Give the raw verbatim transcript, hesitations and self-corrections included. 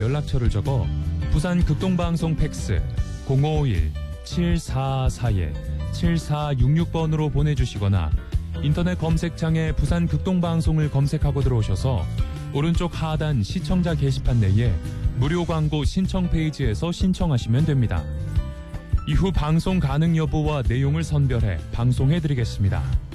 연락처를 적어 부산 극동방송 팩스 공오일 칠사사 칠사육육 번으로 보내주시거나 인터넷 검색창에 부산 극동방송을 검색하고 들어오셔서 오른쪽 하단 시청자 게시판 내에 무료 광고 신청 페이지에서 신청하시면 됩니다. 이후 방송 가능 여부와 내용을 선별해 방송해드리겠습니다.